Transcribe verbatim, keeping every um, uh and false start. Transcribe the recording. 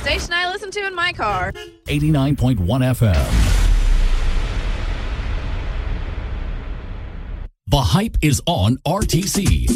station I listen to in my car. eighty-nine point one F M. The Hype is on R T C.